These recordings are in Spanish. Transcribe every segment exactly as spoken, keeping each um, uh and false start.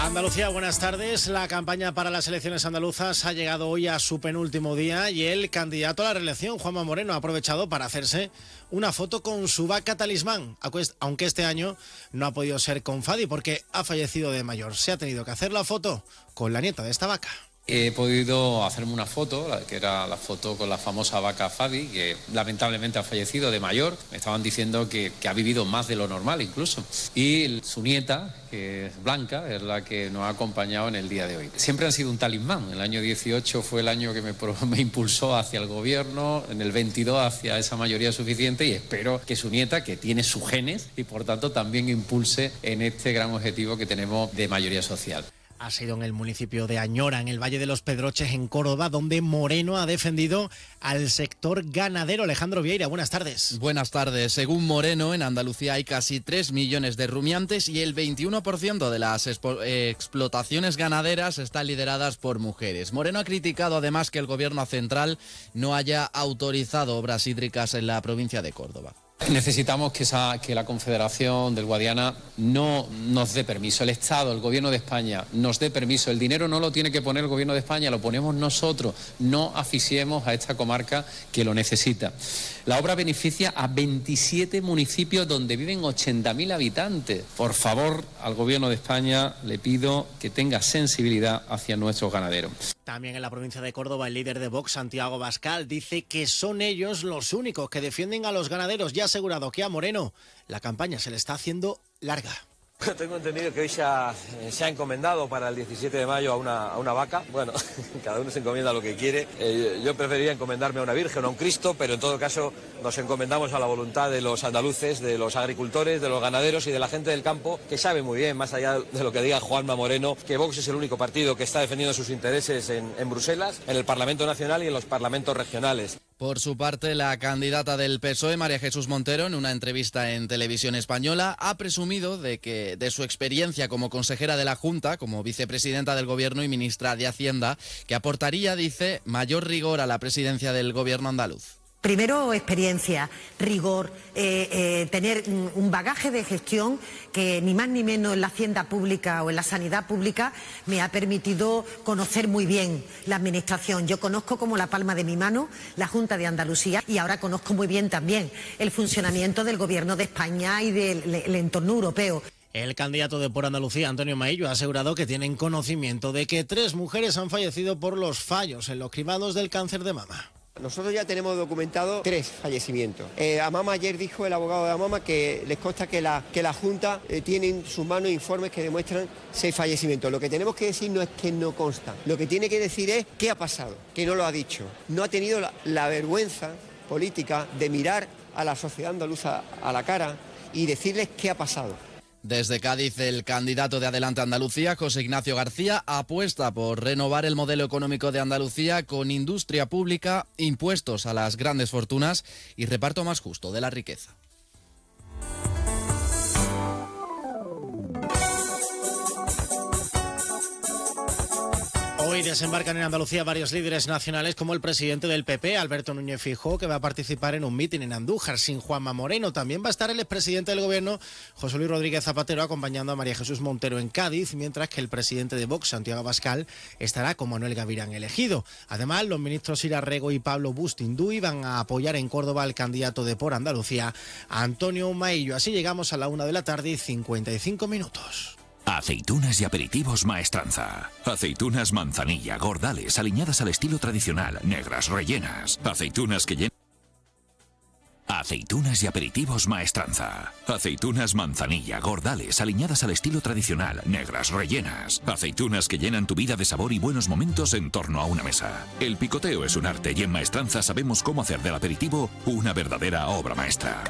Andalucía, buenas tardes. La campaña para las elecciones andaluzas ha llegado hoy a su penúltimo día y el candidato a la reelección, Juanma Moreno, ha aprovechado para hacerse una foto con su vaca talismán, aunque este año no ha podido ser con Fadi porque ha fallecido de mayor. Se ha tenido que hacer la foto con la nieta de esta vaca. He podido hacerme una foto, que era la foto con la famosa vaca Fadi, que lamentablemente ha fallecido de mayor. Me estaban diciendo que, que ha vivido más de lo normal incluso. Y su nieta, que es Blanca, es la que nos ha acompañado en el día de hoy. Siempre han sido un talismán. El año dieciocho fue el año que me, me impulsó hacia el gobierno, en el veintidós hacia esa mayoría suficiente, y espero que su nieta, que tiene sus genes, y por tanto también impulse en este gran objetivo que tenemos de mayoría social. Ha sido en el municipio de Añora, en el Valle de los Pedroches, en Córdoba, donde Moreno ha defendido al sector ganadero. Alejandro Vieira, buenas tardes. Buenas tardes. Según Moreno, en Andalucía hay casi tres millones de rumiantes y el veintiuno por ciento de las eh, explotaciones ganaderas están lideradas por mujeres. Moreno ha criticado además que el gobierno central no haya autorizado obras hídricas en la provincia de Córdoba. Necesitamos que, esa, que la Confederación del Guadiana no nos dé permiso, el Estado, el Gobierno de España nos dé permiso. El dinero no lo tiene que poner el Gobierno de España, lo ponemos nosotros. No asfixiemos a esta comarca que lo necesita. La obra beneficia a veintisiete municipios donde viven ochenta mil habitantes. Por favor, al Gobierno de España le pido que tenga sensibilidad hacia nuestros ganaderos. También en la provincia de Córdoba, el líder de Vox, Santiago Abascal, dice que son ellos los únicos que defienden a los ganaderos y ha asegurado que a Moreno la campaña se le está haciendo larga. Tengo entendido que hoy se ha, se ha encomendado para el diecisiete de mayo a una, a una vaca. Bueno, cada uno se encomienda lo que quiere. Eh, yo preferiría encomendarme a una virgen o a un Cristo, pero en todo caso nos encomendamos a la voluntad de los andaluces, de los agricultores, de los ganaderos y de la gente del campo, que sabe muy bien, más allá de lo que diga Juanma Moreno, que Vox es el único partido que está defendiendo sus intereses en, en Bruselas, en el Parlamento Nacional y en los parlamentos regionales. Por su parte, la candidata del P S O E, María Jesús Montero, en una entrevista en Televisión Española, ha presumido de que de su experiencia como consejera de la Junta, como vicepresidenta del Gobierno y ministra de Hacienda, que aportaría, dice, mayor rigor a la presidencia del Gobierno andaluz. Primero, experiencia, rigor, eh, eh, tener un bagaje de gestión que ni más ni menos en la hacienda pública o en la sanidad pública me ha permitido conocer muy bien la administración. Yo conozco como la palma de mi mano la Junta de Andalucía y ahora conozco muy bien también el funcionamiento del Gobierno de España y del el entorno europeo. El candidato de Por Andalucía, Antonio Maillo, ha asegurado que tienen conocimiento de que tres mujeres han fallecido por los fallos en los cribados del cáncer de mama. Nosotros ya tenemos documentado tres fallecimientos. Eh, Amama ayer dijo el abogado de Amama que les consta que la, que la Junta eh, tiene en sus manos informes que demuestran seis fallecimientos. Lo que tenemos que decir no es que no consta. Lo que tiene que decir es qué ha pasado, que no lo ha dicho. No ha tenido la, la vergüenza política de mirar a la sociedad andaluza a la cara y decirles qué ha pasado. Desde Cádiz, el candidato de Adelante Andalucía, José Ignacio García, apuesta por renovar el modelo económico de Andalucía con industria pública, impuestos a las grandes fortunas y reparto más justo de la riqueza. Hoy desembarcan en Andalucía varios líderes nacionales como el presidente del P P, Alberto Núñez Feijóo, que va a participar en un mitin en Andújar sin Juanma Moreno. También va a estar el expresidente del Gobierno, José Luis Rodríguez Zapatero, acompañando a María Jesús Montero en Cádiz, mientras que el presidente de Vox, Santiago Abascal, estará con Manuel Gavirán elegido. Además, los ministros Ira Rego y Pablo Bustinduy van a apoyar en Córdoba al candidato de Por Andalucía, Antonio Maillo. Así llegamos a la una de la tarde y cincuenta y cinco minutos. Aceitunas y aperitivos Maestranza. Aceitunas manzanilla, gordales, aliñadas al estilo tradicional, negras rellenas. Aceitunas que llenan... Aceitunas y aperitivos Maestranza. Aceitunas manzanilla, gordales, aliñadas al estilo tradicional, negras rellenas. Aceitunas que llenan tu vida de sabor y buenos momentos en torno a una mesa. El picoteo es un arte y en Maestranza sabemos cómo hacer del aperitivo una verdadera obra maestra.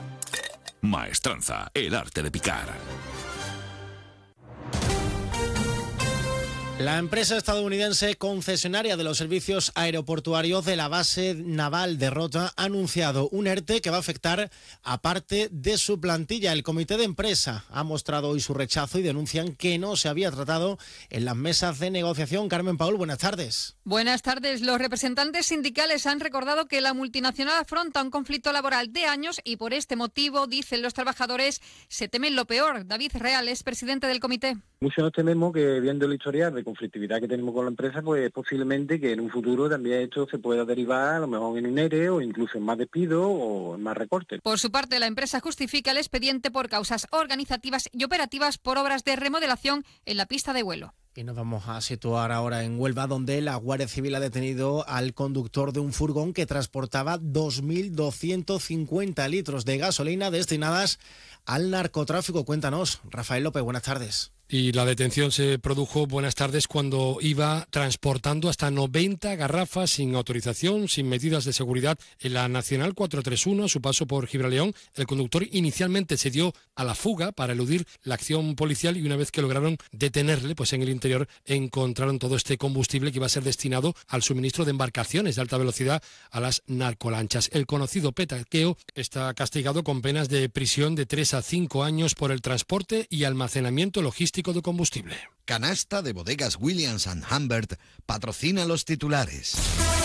Maestranza, el arte de picar. La empresa estadounidense concesionaria de los servicios aeroportuarios de la base naval de Rota ha anunciado un ERTE que va a afectar a parte de su plantilla. El comité de empresa ha mostrado hoy su rechazo y denuncian que no se había tratado en las mesas de negociación. Carmen Paul, buenas tardes. Buenas tardes. Los representantes sindicales han recordado que la multinacional afronta un conflicto laboral de años y por este motivo, dicen los trabajadores, se temen lo peor. David Real es presidente del comité. Muchos nos tememos que, viendo el historial de conflictividad que tenemos con la empresa, pues posiblemente que en un futuro también esto se pueda derivar a lo mejor en un ERE o incluso en más despidos o en más recortes. Por su parte, la empresa justifica el expediente por causas organizativas y operativas por obras de remodelación en la pista de vuelo. Y nos vamos a situar ahora en Huelva, donde la Guardia Civil ha detenido al conductor de un furgón que transportaba dos mil doscientos cincuenta litros de gasolina destinadas al narcotráfico. Cuéntanos, Rafael López, buenas tardes. Y la detención se produjo, buenas tardes, cuando iba transportando hasta noventa garrafas sin autorización, sin medidas de seguridad en la Nacional cuatrocientos treinta y uno a su paso por Gibraleón. El conductor inicialmente se dio a la fuga para eludir la acción policial y una vez que lograron detenerle, pues en el interior encontraron todo este combustible que iba a ser destinado al suministro de embarcaciones de alta velocidad a las narcolanchas. El conocido petaqueo está castigado con penas de prisión de tres a cinco años por el transporte y almacenamiento logístico de combustible. Canasta de bodegas Williams and Humbert patrocina los titulares.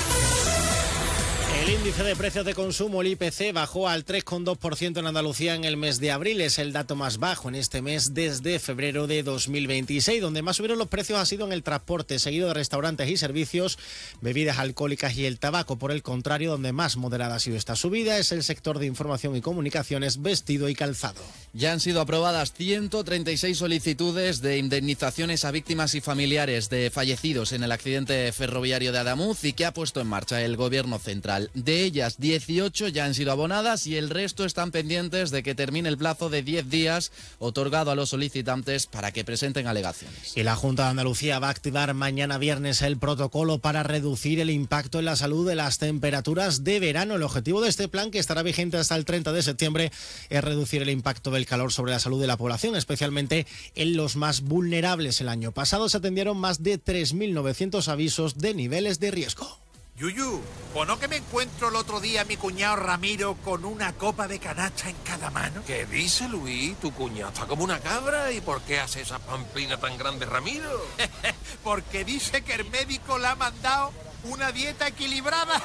El índice de precios de consumo, el I P C, bajó al tres coma dos por ciento en Andalucía en el mes de abril. Es el dato más bajo en este mes desde febrero de dos mil veintiséis. Donde más subieron los precios ha sido en el transporte, seguido de restaurantes y servicios, bebidas alcohólicas y el tabaco. Por el contrario, donde más moderada ha sido esta subida es el sector de información y comunicaciones, vestido y calzado. Ya han sido aprobadas ciento treinta y seis solicitudes de indemnizaciones a víctimas y familiares de fallecidos en el accidente ferroviario de Adamuz y que ha puesto en marcha el Gobierno central. De ellas, dieciocho ya han sido abonadas y el resto están pendientes de que termine el plazo de diez días otorgado a los solicitantes para que presenten alegaciones. Y la Junta de Andalucía va a activar mañana viernes el protocolo para reducir el impacto en la salud de las temperaturas de verano. El objetivo de este plan, que estará vigente hasta el treinta de septiembre, es reducir el impacto del calor sobre la salud de la población, especialmente en los más vulnerables. El año pasado se atendieron más de tres mil novecientos avisos de niveles de riesgo. Yuyu, ¿o no que me encuentro el otro día a mi cuñado Ramiro con una copa de canacha en cada mano? ¿Qué dice, Luis? Tu cuñado está como una cabra. ¿Y por qué hace esa pamplina tan grande, Ramiro? Porque dice que el médico le ha mandado una dieta equilibrada.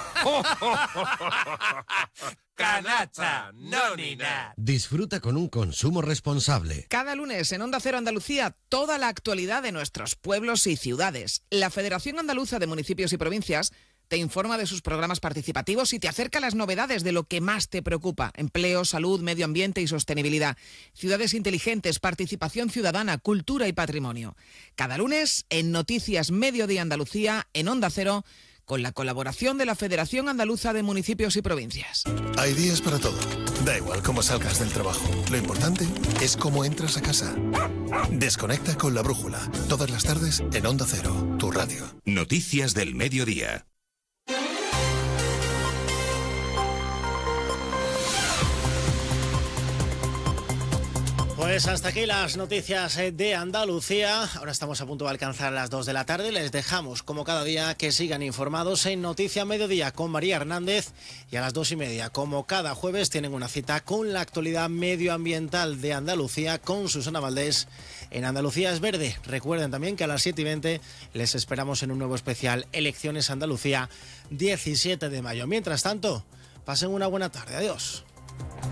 Canacha, no ni nada. Disfruta con un consumo responsable. Cada lunes en Onda Cero Andalucía, toda la actualidad de nuestros pueblos y ciudades. La Federación Andaluza de Municipios y Provincias te informa de sus programas participativos y te acerca las novedades de lo que más te preocupa: empleo, salud, medio ambiente y sostenibilidad, ciudades inteligentes, participación ciudadana, cultura y patrimonio. Cada lunes en Noticias Mediodía Andalucía, en Onda Cero, con la colaboración de la Federación Andaluza de Municipios y Provincias. Hay días para todo. Da igual cómo salgas del trabajo. Lo importante es cómo entras a casa. Desconecta con La Brújula. Todas las tardes en Onda Cero, tu radio. Noticias del mediodía. Pues hasta aquí las noticias de Andalucía. Ahora estamos a punto de alcanzar las dos de la tarde. Les dejamos, como cada día, que sigan informados en Noticia Mediodía con María Hernández. Y a las dos y media, como cada jueves, tienen una cita con la actualidad medioambiental de Andalucía con Susana Valdés en Andalucía es Verde. Recuerden también que a las siete y veinte les esperamos en un nuevo especial Elecciones Andalucía, diecisiete de mayo. Mientras tanto, pasen una buena tarde. Adiós.